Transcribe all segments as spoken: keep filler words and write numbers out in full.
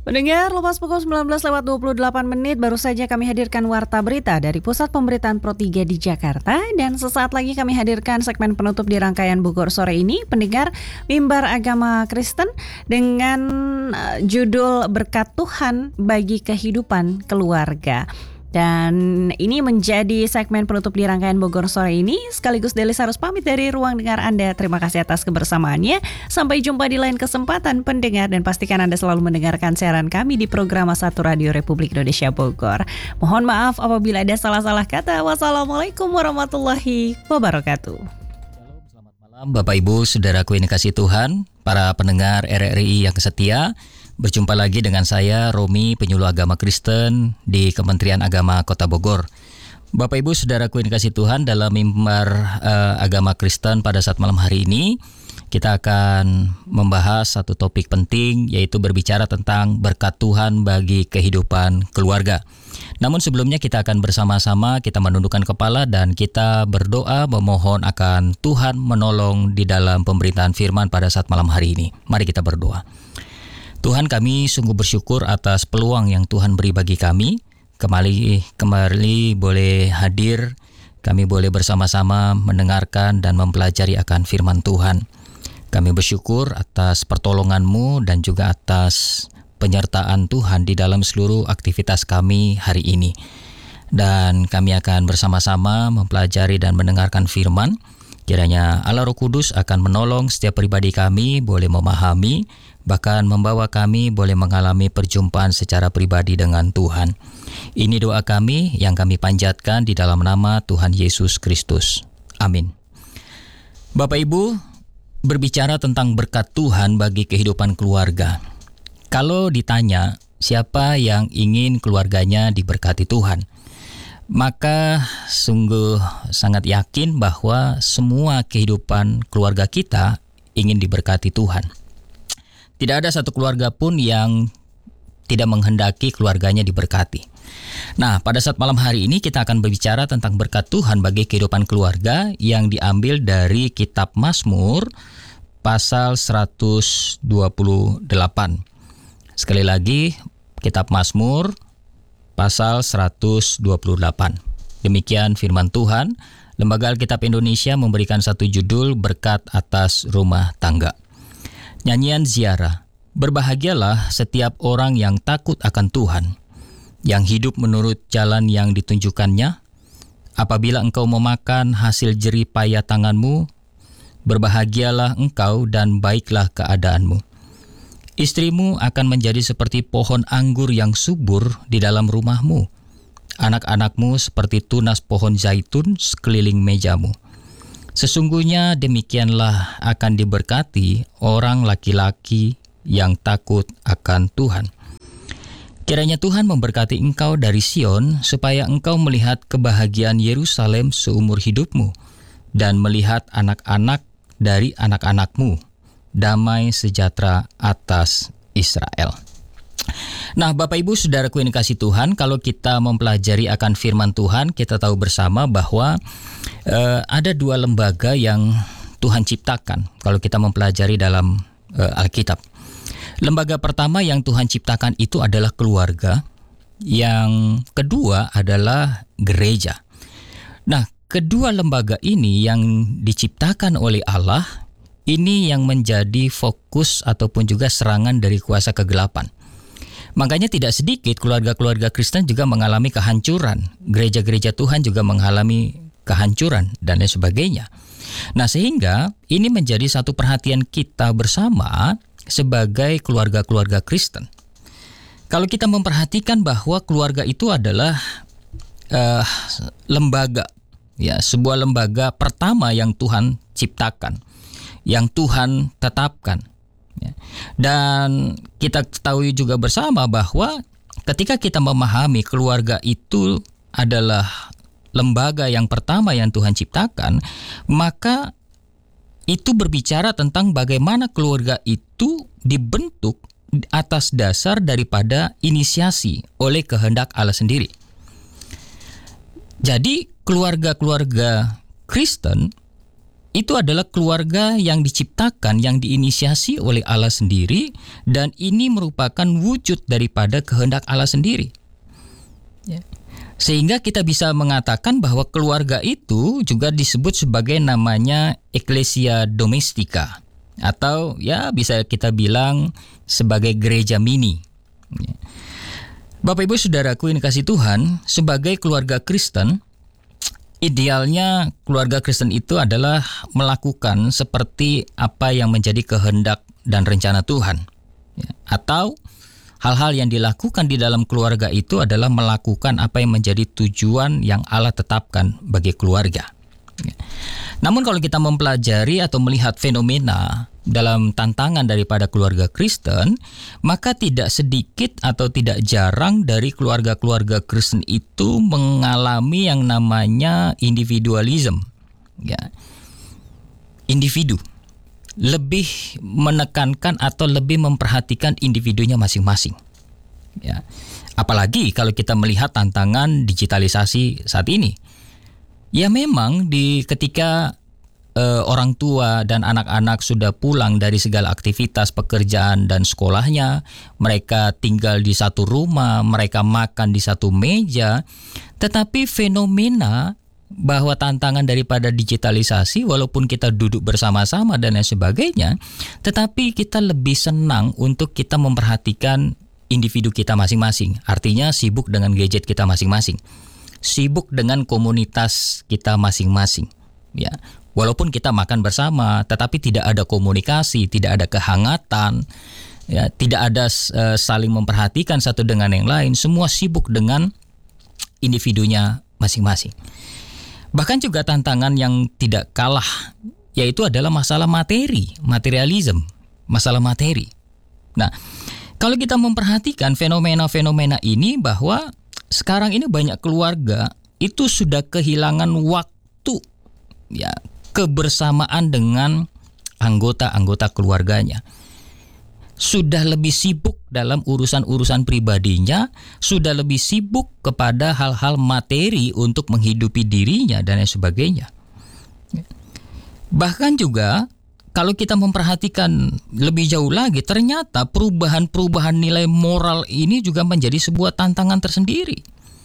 Pendengar, lepas pukul sembilan belas lewat dua puluh delapan menit baru saja kami hadirkan Warta Berita dari Pusat Pemberitaan Pro tiga di Jakarta. Dan sesaat lagi kami hadirkan segmen penutup di rangkaian Bogor sore ini. Pendengar, Mimbar Agama Kristen dengan uh, judul Berkat Tuhan bagi Kehidupan Keluarga. Dan ini menjadi segmen penutup di rangkaian Bogor sore ini. Sekaligus Delis harus pamit dari ruang dengar Anda. Terima kasih atas kebersamaannya. Sampai jumpa di lain kesempatan pendengar. Dan pastikan Anda selalu mendengarkan siaran kami di program satu Radio Republik Indonesia Bogor. Mohon maaf apabila ada salah-salah kata. Wassalamualaikum warahmatullahi wabarakatuh. Selamat malam Bapak Ibu, Saudaraku yang dikasihi Tuhan, para pendengar R R I yang setia. Berjumpa lagi dengan saya, Romi, penyuluh agama Kristen di Kementerian Agama Kota Bogor. Bapak Ibu, Saudaraku yang dikasihi Tuhan, dalam mimbar uh, agama Kristen pada saat malam hari ini, kita akan membahas satu topik penting, yaitu berbicara tentang berkat Tuhan bagi kehidupan keluarga. Namun sebelumnya kita akan bersama-sama, kita menundukkan kepala dan kita berdoa memohon akan Tuhan menolong di dalam pemberitaan firman pada saat malam hari ini. Mari kita berdoa. Tuhan, kami sungguh bersyukur atas peluang yang Tuhan beri bagi kami. Kembali, kembali boleh hadir, kami boleh bersama-sama mendengarkan dan mempelajari akan firman Tuhan. Kami bersyukur atas pertolongan-Mu dan juga atas penyertaan Tuhan di dalam seluruh aktivitas kami hari ini. Dan kami akan bersama-sama mempelajari dan mendengarkan firman. Kiranya Allah Roh Kudus akan menolong setiap pribadi kami boleh memahami, bahkan membawa kami boleh mengalami perjumpaan secara pribadi dengan Tuhan. Ini doa kami yang kami panjatkan di dalam nama Tuhan Yesus Kristus. Amin. Bapak Ibu, berbicara tentang berkat Tuhan bagi kehidupan keluarga. Kalau ditanya siapa yang ingin keluarganya diberkati Tuhan, maka sungguh sangat yakin bahwa semua kehidupan keluarga kita ingin diberkati Tuhan. Tidak ada satu keluarga pun yang tidak menghendaki keluarganya diberkati. Nah, pada saat malam hari ini kita akan berbicara tentang berkat Tuhan bagi kehidupan keluarga yang diambil dari kitab Mazmur pasal seratus dua puluh delapan. Sekali lagi, kitab Mazmur pasal seratus dua puluh delapan. Demikian firman Tuhan. Lembaga Alkitab Indonesia memberikan satu judul, Berkat Atas Rumah Tangga. Nyanyian Ziarah. Berbahagialah setiap orang yang takut akan Tuhan, yang hidup menurut jalan yang ditunjukkannya. Apabila engkau memakan hasil jerih payah tanganmu, berbahagialah engkau dan baiklah keadaanmu. Istrimu akan menjadi seperti pohon anggur yang subur di dalam rumahmu. Anak-anakmu seperti tunas pohon zaitun sekeliling mejamu. Sesungguhnya demikianlah akan diberkati orang laki-laki yang takut akan Tuhan. Kiranya Tuhan memberkati engkau dari Sion, supaya engkau melihat kebahagiaan Yerusalem seumur hidupmu, dan melihat anak-anak dari anak-anakmu, damai sejahtera atas Israel. Nah, Bapak Ibu Saudaraku yang dikasihi Tuhan, kalau kita mempelajari akan firman Tuhan, kita tahu bersama bahwa uh, ada dua lembaga yang Tuhan ciptakan kalau kita mempelajari dalam uh, Alkitab. Lembaga pertama yang Tuhan ciptakan itu adalah keluarga, yang kedua adalah gereja. Nah, kedua lembaga ini yang diciptakan oleh Allah, ini yang menjadi fokus ataupun juga serangan dari kuasa kegelapan. Makanya tidak sedikit keluarga-keluarga Kristen juga mengalami kehancuran. Gereja-gereja Tuhan juga mengalami kehancuran dan lain sebagainya. Nah, sehingga ini menjadi satu perhatian kita bersama sebagai keluarga-keluarga Kristen. Kalau kita memperhatikan bahwa keluarga itu adalah uh, lembaga, ya, sebuah lembaga pertama yang Tuhan ciptakan, yang Tuhan tetapkan. Dan kita ketahui juga bersama bahwa ketika kita memahami keluarga itu adalah lembaga yang pertama yang Tuhan ciptakan, maka itu berbicara tentang bagaimana keluarga itu dibentuk atas dasar daripada inisiasi oleh kehendak Allah sendiri. Jadi keluarga-keluarga Kristen itu adalah keluarga yang diciptakan, yang diinisiasi oleh Allah sendiri, dan ini merupakan wujud daripada kehendak Allah sendiri. Ya. Sehingga kita bisa mengatakan bahwa keluarga itu juga disebut sebagai namanya Ecclesia Domestica, atau ya bisa kita bilang sebagai gereja mini. Ya. Bapak Ibu Saudaraku yang dikasihi Tuhan, sebagai keluarga Kristen, idealnya keluarga Kristen itu adalah melakukan seperti apa yang menjadi kehendak dan rencana Tuhan. Ya, atau hal-hal yang dilakukan di dalam keluarga itu adalah melakukan apa yang menjadi tujuan yang Allah tetapkan bagi keluarga. Ya. Namun kalau kita mempelajari atau melihat fenomena dalam tantangan daripada keluarga Kristen, maka tidak sedikit atau tidak jarang dari keluarga-keluarga Kristen itu mengalami yang namanya individualism. Ya. Individu lebih menekankan atau lebih memperhatikan individunya masing-masing. Ya. Apalagi kalau kita melihat tantangan digitalisasi saat ini. Ya memang di ketika eh, orang tua dan anak-anak sudah pulang dari segala aktivitas pekerjaan dan sekolahnya, mereka tinggal di satu rumah, mereka makan di satu meja, tetapi fenomena bahwa tantangan daripada digitalisasi, walaupun kita duduk bersama-sama dan lain sebagainya, tetapi kita lebih senang untuk kita memperhatikan individu kita masing-masing. Artinya sibuk dengan gadget kita masing-masing, sibuk dengan komunitas kita masing-masing. Ya, walaupun kita makan bersama, tetapi tidak ada komunikasi, tidak ada kehangatan, ya, tidak ada uh, saling memperhatikan satu dengan yang lain. Semua sibuk dengan individunya masing-masing. Bahkan juga tantangan yang tidak kalah, yaitu adalah masalah materi, materialism, masalah materi. Nah, kalau kita memperhatikan fenomena-fenomena ini, bahwa sekarang ini banyak keluarga itu sudah kehilangan waktu, ya, kebersamaan dengan anggota-anggota keluarganya. Sudah lebih sibuk dalam urusan-urusan pribadinya, sudah lebih sibuk kepada hal-hal materi untuk menghidupi dirinya dan lain sebagainya. Bahkan juga kalau kita memperhatikan lebih jauh lagi, ternyata perubahan-perubahan nilai moral ini juga menjadi sebuah tantangan tersendiri.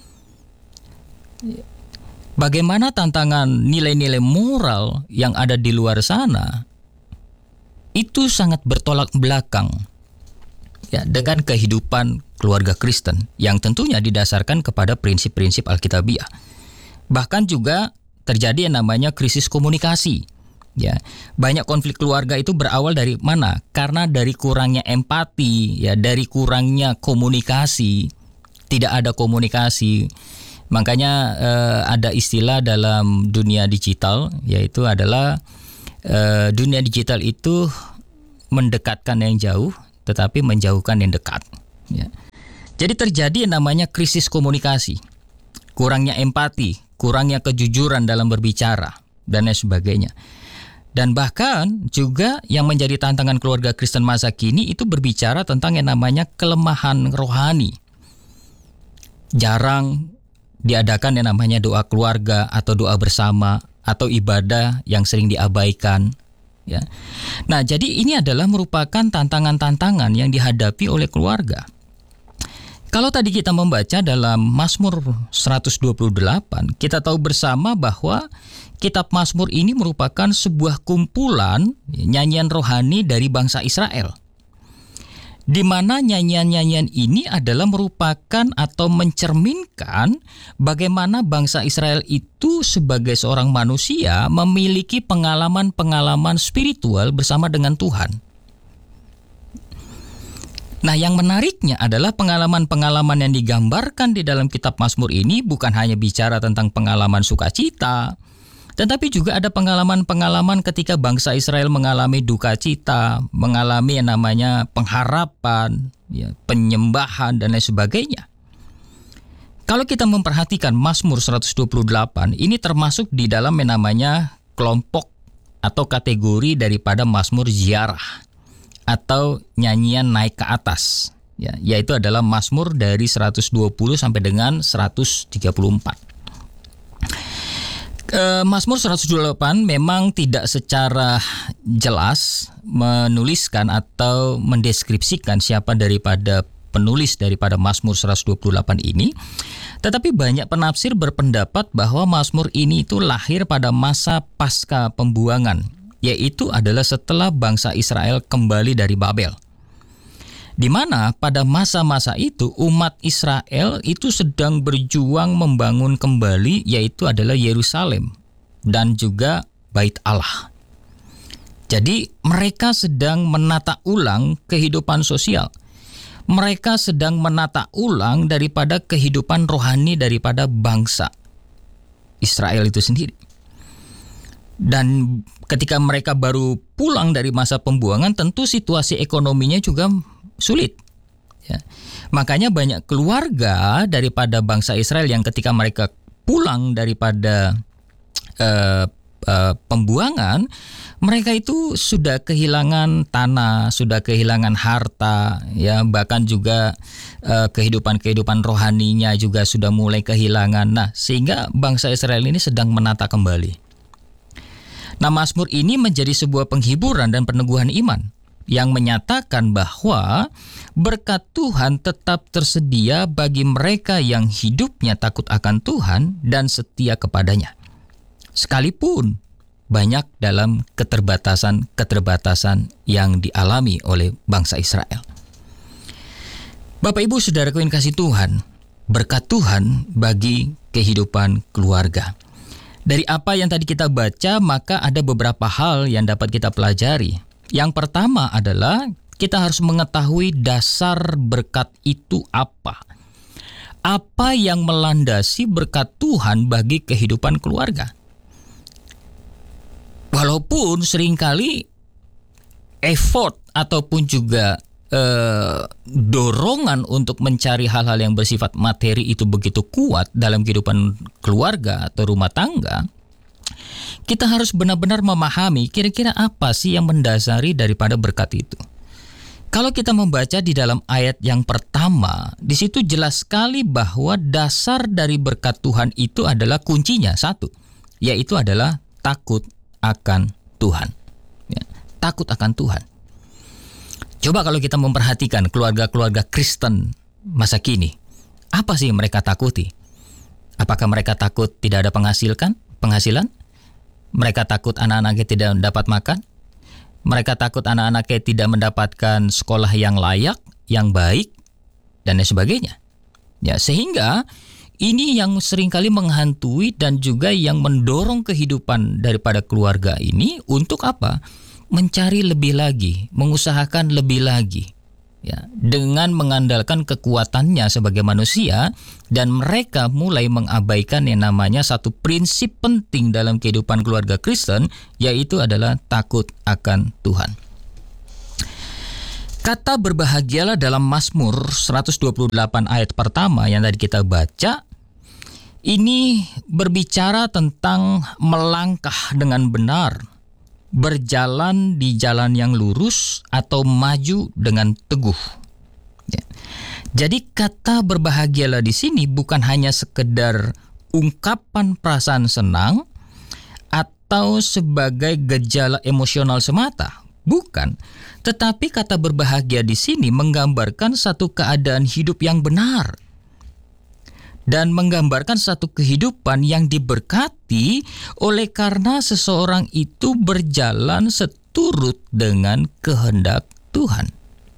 Bagaimana tantangan nilai-nilai moral yang ada di luar sana itu sangat bertolak belakang, ya, dengan kehidupan keluarga Kristen yang tentunya didasarkan kepada prinsip-prinsip Alkitabiah. Bahkan juga terjadi yang namanya krisis komunikasi. Ya, banyak konflik keluarga itu berawal dari mana? Karena dari kurangnya empati, ya, dari kurangnya komunikasi. Tidak ada komunikasi. Makanya eh, ada istilah dalam dunia digital, yaitu adalah eh, dunia digital itu mendekatkan yang jauh, tetapi menjauhkan yang dekat. Ya. Jadi terjadi yang namanya krisis komunikasi, kurangnya empati, kurangnya kejujuran dalam berbicara, dan lain sebagainya. Dan bahkan juga yang menjadi tantangan keluarga Kristen masa kini itu berbicara tentang yang namanya kelemahan rohani. Jarang diadakan yang namanya doa keluarga atau doa bersama atau ibadah yang sering diabaikan. Ya. Nah, jadi ini adalah merupakan tantangan-tantangan yang dihadapi oleh keluarga. Kalau tadi kita membaca dalam Mazmur seratus dua puluh delapan, kita tahu bersama bahwa kitab Mazmur ini merupakan sebuah kumpulan nyanyian rohani dari bangsa Israel, di mana nyanyian-nyanyian ini adalah merupakan atau mencerminkan bagaimana bangsa Israel itu sebagai seorang manusia memiliki pengalaman-pengalaman spiritual bersama dengan Tuhan. Nah, yang menariknya adalah pengalaman-pengalaman yang digambarkan di dalam kitab Mazmur ini bukan hanya bicara tentang pengalaman sukacita, tetapi juga ada pengalaman-pengalaman ketika bangsa Israel mengalami duka cita, mengalami yang namanya pengharapan, ya, penyembahan, dan lain sebagainya. Kalau kita memperhatikan Mazmur seratus dua puluh delapan, ini termasuk di dalam yang namanya kelompok atau kategori daripada Mazmur ziarah atau nyanyian naik ke atas, ya, yaitu adalah Mazmur dari seratus dua puluh sampai dengan seratus tiga puluh empat. Uh, Mazmur seratus dua puluh delapan memang tidak secara jelas menuliskan atau mendeskripsikan siapa daripada penulis daripada Mazmur seratus dua puluh delapan ini. Tetapi banyak penafsir berpendapat bahwa Mazmur ini itu lahir pada masa pasca pembuangan, yaitu adalah setelah bangsa Israel kembali dari Babel. Di mana pada masa-masa itu umat Israel itu sedang berjuang membangun kembali, yaitu adalah Yerusalem dan juga Bait Allah. Jadi mereka sedang menata ulang kehidupan sosial. Mereka sedang menata ulang daripada kehidupan rohani daripada bangsa Israel itu sendiri. Dan ketika mereka baru pulang dari masa pembuangan, tentu situasi ekonominya juga sulit. Ya. Makanya banyak keluarga daripada bangsa Israel yang ketika mereka pulang daripada uh, uh, pembuangan, mereka itu sudah kehilangan tanah, sudah kehilangan harta, ya, bahkan juga uh, kehidupan-kehidupan rohaninya juga sudah mulai kehilangan. Nah, sehingga bangsa Israel ini sedang menata kembali. Nah, Mazmur ini menjadi sebuah penghiburan dan peneguhan iman yang menyatakan bahwa berkat Tuhan tetap tersedia bagi mereka yang hidupnya takut akan Tuhan dan setia kepadanya, sekalipun banyak dalam keterbatasan-keterbatasan yang dialami oleh bangsa Israel. Bapak Ibu Saudaraku yang kasih Tuhan, berkat Tuhan bagi kehidupan keluarga. Dari apa yang tadi kita baca, maka ada beberapa hal yang dapat kita pelajari. Yang pertama adalah kita harus mengetahui dasar berkat itu apa. Apa yang melandasi berkat Tuhan bagi kehidupan keluarga. Walaupun seringkali effort ataupun juga eh, dorongan untuk mencari hal-hal yang bersifat materi itu begitu kuat dalam kehidupan keluarga atau rumah tangga, kita harus benar-benar memahami kira-kira apa sih yang mendasari daripada berkat itu. Kalau kita membaca di dalam ayat yang pertama, di situ jelas sekali bahwa dasar dari berkat Tuhan itu adalah kuncinya satu, yaitu adalah takut akan Tuhan. Ya, takut akan Tuhan. Coba kalau kita memperhatikan keluarga-keluarga Kristen masa kini, apa sih yang mereka takuti? Apakah mereka takut tidak ada penghasilan? Penghasilan? Mereka takut anak-anaknya tidak mendapat makan? Mereka takut anak-anaknya tidak mendapatkan sekolah yang layak, yang baik, dan lain sebagainya. Ya, sehingga ini yang seringkali menghantui dan juga yang mendorong kehidupan daripada keluarga ini untuk apa? Mencari lebih lagi, mengusahakan lebih lagi, ya, dengan mengandalkan kekuatannya sebagai manusia, dan mereka mulai mengabaikan yang namanya satu prinsip penting dalam kehidupan keluarga Kristen, yaitu adalah takut akan Tuhan. Kata berbahagialah dalam Mazmur seratus dua puluh delapan ayat pertama yang tadi kita baca, ini berbicara tentang melangkah dengan benar, berjalan di jalan yang lurus atau maju dengan teguh. Ya. Jadi kata berbahagialah di sini bukan hanya sekedar ungkapan perasaan senang atau sebagai gejala emosional semata, bukan. Tetapi kata berbahagia di sini menggambarkan satu keadaan hidup yang benar dan menggambarkan satu kehidupan yang diberkati oleh karena seseorang itu berjalan seturut dengan kehendak Tuhan.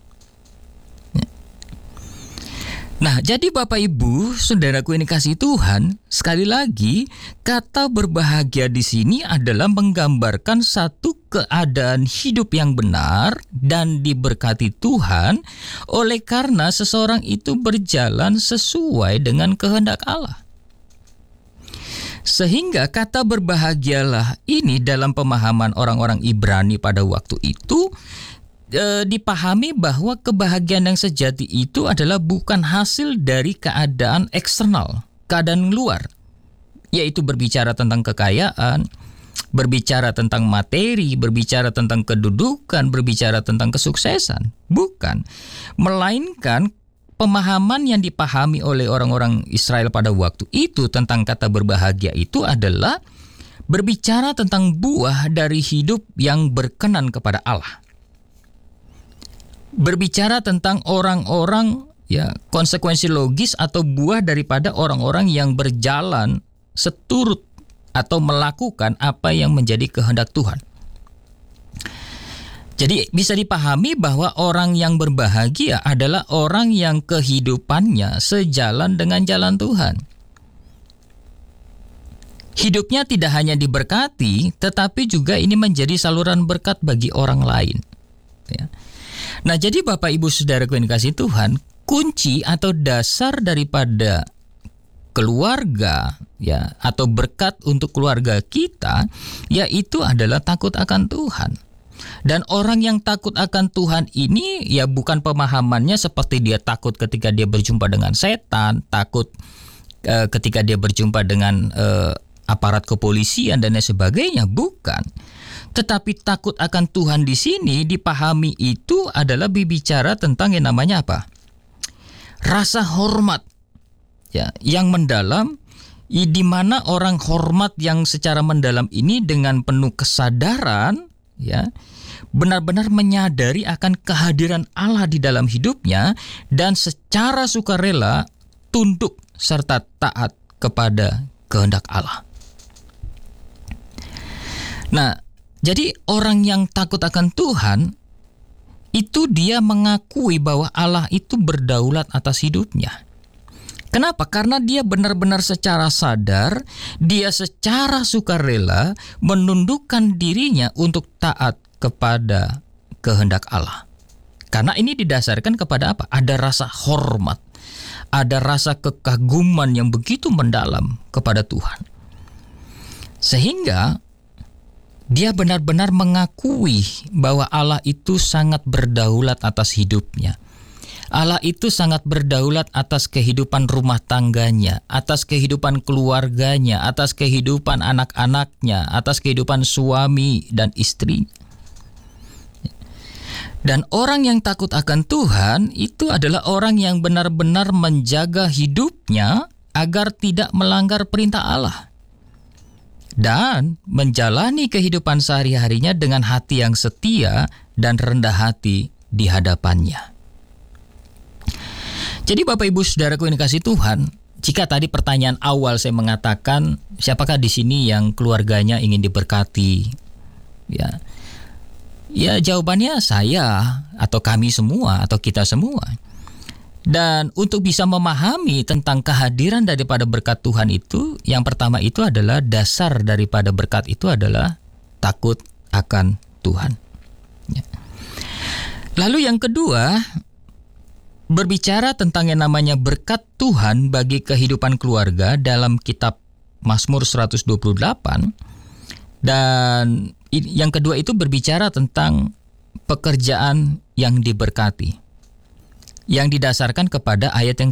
Nah, jadi Bapak Ibu, saudaraku yang dikasihi Tuhan, sekali lagi kata berbahagia di sini adalah menggambarkan satu keadaan hidup yang benar dan diberkati Tuhan oleh karena seseorang itu berjalan sesuai dengan kehendak Allah. Sehingga kata berbahagialah ini dalam pemahaman orang-orang Ibrani pada waktu itu E, dipahami bahwa kebahagiaan yang sejati itu adalah bukan hasil dari keadaan eksternal, keadaan luar, yaitu berbicara tentang kekayaan, berbicara tentang materi, berbicara tentang kedudukan, berbicara tentang kesuksesan. Bukan, melainkan pemahaman yang dipahami oleh orang-orang Israel pada waktu itu tentang kata berbahagia itu adalah berbicara tentang buah dari hidup yang berkenan kepada Allah. Berbicara tentang orang-orang, ya, konsekuensi logis atau buah daripada orang-orang yang berjalan seturut atau melakukan apa yang menjadi kehendak Tuhan. Jadi bisa dipahami bahwa orang yang berbahagia adalah orang yang kehidupannya sejalan dengan jalan Tuhan. Hidupnya tidak hanya diberkati, tetapi juga ini menjadi saluran berkat bagi orang lain. Ya. Nah, jadi Bapak Ibu Saudaraku yang dikasihi Tuhan, kunci atau dasar daripada keluarga, ya, atau berkat untuk keluarga kita, yaitu adalah takut akan Tuhan. Dan orang yang takut akan Tuhan ini, ya, bukan pemahamannya seperti dia takut ketika dia berjumpa dengan setan, takut uh, ketika dia berjumpa dengan uh, aparat kepolisian dan lain sebagainya, bukan. Tetapi takut akan Tuhan di sini dipahami itu adalah berbicara tentang yang namanya apa? Rasa hormat, ya, yang mendalam, di mana orang hormat yang secara mendalam ini dengan penuh kesadaran, ya, benar-benar menyadari akan kehadiran Allah di dalam hidupnya dan secara sukarela tunduk serta taat kepada kehendak Allah. Nah, jadi orang yang takut akan Tuhan itu dia mengakui bahwa Allah itu berdaulat atas hidupnya. Kenapa? Karena dia benar-benar secara sadar, dia secara sukarela menundukkan dirinya untuk taat kepada kehendak Allah. Karena ini didasarkan kepada apa? Ada rasa hormat, ada rasa kekaguman yang begitu mendalam kepada Tuhan. Sehingga dia benar-benar mengakui bahwa Allah itu sangat berdaulat atas hidupnya. Allah itu sangat berdaulat atas kehidupan rumah tangganya, atas kehidupan keluarganya, atas kehidupan anak-anaknya, atas kehidupan suami dan istri. Dan orang yang takut akan Tuhan itu adalah orang yang benar-benar menjaga hidupnya agar tidak melanggar perintah Allah. Dan menjalani kehidupan sehari-harinya dengan hati yang setia dan rendah hati di hadapannya. Jadi Bapak Ibu Saudaraku yang dikasihi Tuhan, jika tadi pertanyaan awal saya mengatakan siapakah di sini yang keluarganya ingin diberkati, ya, ya jawabannya saya atau kami semua atau kita semua. Dan untuk bisa memahami tentang kehadiran daripada berkat Tuhan itu, yang pertama itu adalah dasar daripada berkat itu adalah takut akan Tuhan. Ya. Lalu yang kedua, berbicara tentang yang namanya berkat Tuhan bagi kehidupan keluarga dalam kitab Mazmur seratus dua puluh delapan. Dan yang kedua itu berbicara tentang pekerjaan yang diberkati, yang didasarkan kepada ayat yang